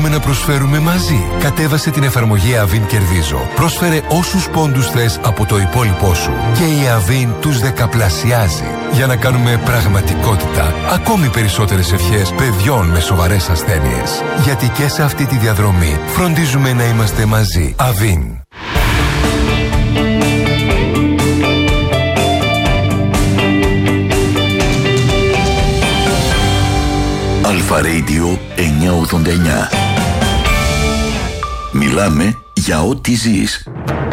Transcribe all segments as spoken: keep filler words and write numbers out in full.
θέλουμε να προσφέρουμε μαζί. Κατέβασε την εφαρμογή Avin Κερδίζω. Πρόσφερε όσους πόντους θες από το υπόλοιπό σου. Και η Avin τους δεκαπλασιάζει. Για να κάνουμε πραγματικότητα ακόμη περισσότερες ευχές παιδιών με σοβαρές ασθένειες. Γιατί και σε αυτή τη διαδρομή φροντίζουμε να είμαστε μαζί. Avin. Αλφα Radio εννιακόσια ογδόντα εννιά. Μιλάμε για ό,τι ζεις.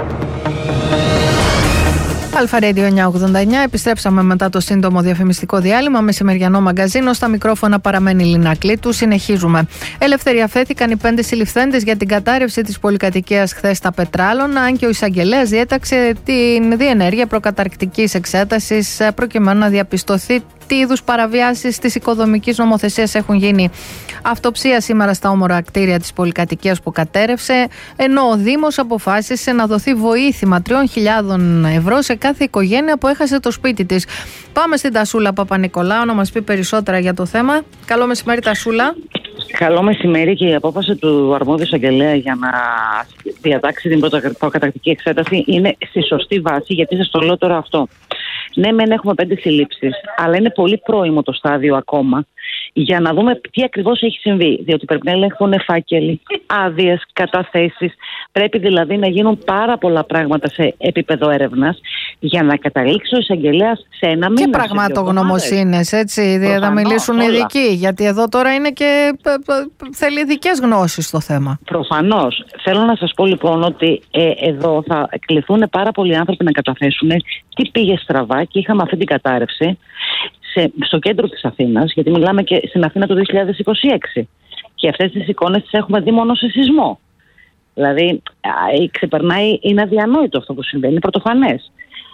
Αλφα Radio εννιακόσια ογδόντα εννιά. Επιστρέψαμε μετά το σύντομο διαφημιστικό διάλειμμα. Μεσημεριανό μαγκαζίνο. Στα μικρόφωνα παραμένει η Λίνα Κλήτου. Συνεχίζουμε. Ελευθεριαφέθηκαν οι πέντε συλληφθέντες για την κατάρρευση της πολυκατοικίας χθες στα Πετράλωνα, αν και ο εισαγγελέας διέταξε την διενέργεια προκαταρκτικής εξέτασης προκειμένου να διαπιστωθεί τι είδους παραβιάσεις της οικοδομικής νομοθεσίας έχουν γίνει. Αυτοψία σήμερα στα όμορα κτίρια της πολυκατοικίας που κατέρευσε, ενώ ο Δήμος αποφάσισε να δοθεί βοήθημα τριών χιλιάδων ευρώ σε κάθε οικογένεια που έχασε το σπίτι της. Πάμε στην Τασούλα Παπα-Νικολάου να μας πει περισσότερα για το θέμα. Καλό μεσημέρι, Τασούλα. Καλό μεσημέρι, και η απόφαση του αρμόδιου εισαγγελέα για να διατάξει την προκαταρκτική εξέταση είναι στη σωστή βάση, γιατί σας το λέω τώρα αυτό. Ναι, μεν έχουμε πέντε συλλήψεις, αλλά είναι πολύ πρώιμο το στάδιο ακόμα για να δούμε τι ακριβώς έχει συμβεί. Διότι πρέπει να ελέγχουν φάκελοι, άδειες, καταθέσεις. Πρέπει δηλαδή να γίνουν πάρα πολλά πράγματα σε επίπεδο έρευνας για να καταλήξει ο εισαγγελέας σε ένα μήνα. Και πραγματογνωμοσύνες, έτσι, θα μιλήσουν οι ειδικοί. Γιατί εδώ τώρα είναι και θέλει ειδικές γνώσεις στο θέμα. Προφανώς. Θέλω να σας πω λοιπόν ότι ε, εδώ θα κληθούν πάρα πολλοί άνθρωποι να καταθέσουν τι πήγε στραβά, και είχαμε αυτή την κατάρρευση σε, στο κέντρο της Αθήνας, γιατί μιλάμε και στην Αθήνα του δύο χιλιάδες είκοσι έξι. Και αυτές τις εικόνες τις έχουμε δει μόνο σε σεισμό. Δηλαδή, α, ξεπερνάει, είναι αδιανόητο αυτό που συμβαίνει, είναι πρωτοφανές.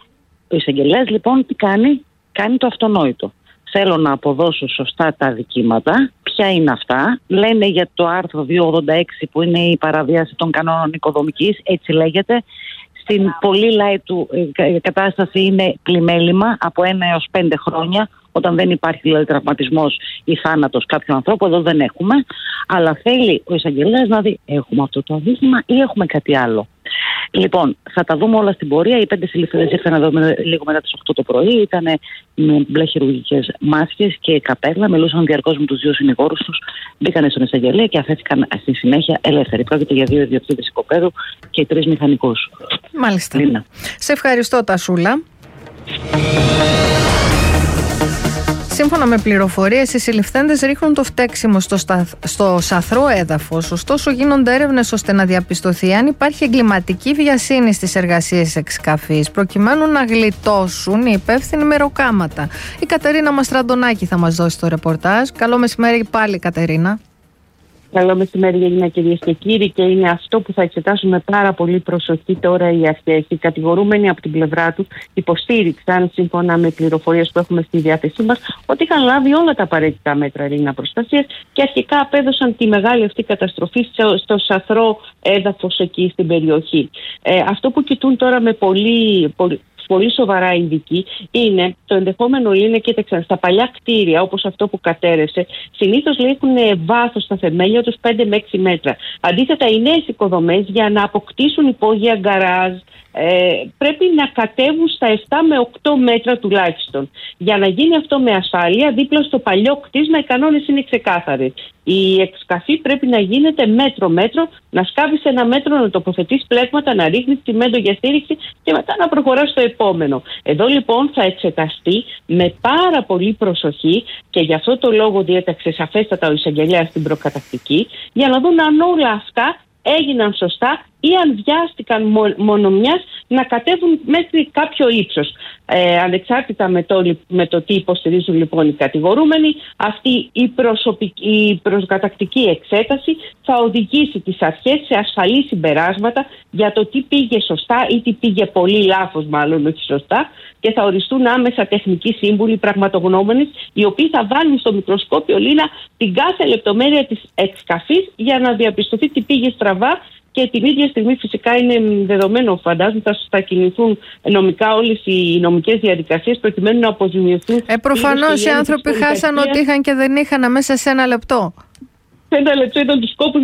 Ο εισαγγελέας λοιπόν τι κάνει? Κάνει το αυτονόητο. Θέλω να αποδώσω σωστά τα δικήματα. Ποια είναι αυτά? Λένε για το άρθρο διακόσια ογδόντα έξι που είναι η παραβίαση των κανόνων οικοδομικής, έτσι λέγεται. Στην πολύ light του η κατάσταση είναι πλημέλημα από ένα έως πέντε χρόνια, όταν δεν υπάρχει δηλαδή τραυματισμός ή θάνατος κάποιου ανθρώπου. Εδώ δεν έχουμε, αλλά θέλει ο εισαγγελέας να δει, έχουμε αυτό το αδίκημα ή έχουμε κάτι άλλο. Λοιπόν, θα τα δούμε όλα στην πορεία. Οι πέντε συλληφθέντες ήρθαν εδώ λίγο μετά τις οκτώ το πρωί. Ήταν με μπλε χειρουργικές μάσκες και καπέλα. Μιλούσαν διαρκώς με τους δύο συνηγόρους τους. Μπήκαν στον εισαγγελέα και αφέθηκαν στη συνέχεια ελεύθεροι. Πρόκειται για δύο ιδιοκτήτες οικοπαίδου και τρεις μηχανικούς. Μάλιστα. Λίνα. Σε ευχαριστώ, Τασούλα. Σύμφωνα με πληροφορίες, οι συλληφθέντες ρίχνουν το φταίξιμο στο, στα... στο σαθρό έδαφος. Ωστόσο, γίνονται έρευνες ώστε να διαπιστωθεί αν υπάρχει εγκληματική βιασύνη στις εργασίες εξκαφής, προκειμένου να γλιτώσουν οι υπεύθυνοι με ροκάματα. Η Κατερίνα Μαστραντονάκη θα μας δώσει το ρεπορτάζ. Καλό μεσημέρι πάλι, Κατερίνα. Καλό μεσημέρι, Έλληνα, κυρίες και κύριοι, και είναι αυτό που θα εξετάσουμε πάρα πολύ προσοχή τώρα οι αρχές. Οι κατηγορούμενοι από την πλευρά τους υποστήριξαν, σύμφωνα με πληροφορίες που έχουμε στη διάθεσή μας, ότι είχαν λάβει όλα τα απαραίτητα μέτρα Έλληνα προστασίας και αρχικά απέδωσαν τη μεγάλη αυτή καταστροφή στο, στο σαθρό έδαφος εκεί στην περιοχή. Ε, αυτό που κοιτούν τώρα με πολύ. πολύ πολύ σοβαρά ειδικοί είναι το ενδεχόμενο, είναι, κοίταξαν, στα παλιά κτίρια όπως αυτό που κατέρευσε, συνήθως έχουν βάθος στα θεμέλια τους πέντε με έξι μέτρα. Αντίθετα, οι νέες οικοδομές για να αποκτήσουν υπόγεια γκαράζ ε, πρέπει να κατέβουν στα επτά με οκτώ μέτρα τουλάχιστον. Για να γίνει αυτό με ασφάλεια, δίπλα στο παλιό κτίσμα οι κανόνες είναι ξεκάθαροι. Η εξκαφή πρέπει να γίνεται μέτρο-μέτρο, να σκάβεις ένα μέτρο, να τοποθετείς πλέγματα, να ρίχνεις τσιμέντο για στήριξη και μετά να προχωράς στο επόμενο. Εδώ λοιπόν θα εξεταστεί με πάρα πολύ προσοχή, και γι' αυτό το λόγο διέταξε σαφέστατα ο εισαγγελέας στην προκατακτική, για να δουν αν όλα αυτά έγιναν σωστά ή αν βιάστηκαν μόνο μιας να κατέβουν μέχρι κάποιο ύψος. Ε, ανεξάρτητα με το, με το τι υποστηρίζουν λοιπόν οι κατηγορούμενοι, αυτή η, προσωπική, η προκατακτική εξέταση θα οδηγήσει τις αρχές σε ασφαλή συμπεράσματα για το τι πήγε σωστά ή τι πήγε πολύ λάθος, μάλλον όχι σωστά, και θα οριστούν άμεσα τεχνικοί σύμβουλοι πραγματογνώμονες, οι οποίοι θα βάλουν στο μικροσκόπιο, Λίνα, την κάθε λεπτομέρεια της εξκαφής για να διαπιστωθεί τι πήγε στραβά. Και την ίδια στιγμή φυσικά είναι δεδομένο, φαντάζομαι, θα, θα κινηθούν νομικά όλες οι νομικές διαδικασίες προκειμένου να αποζημιωθούν. Ε, προφανώς οι άνθρωποι χάσαν ό,τι είχαν και δεν είχαν μέσα σε ένα λεπτό. Σε ένα λεπτό ήταν τους κόπους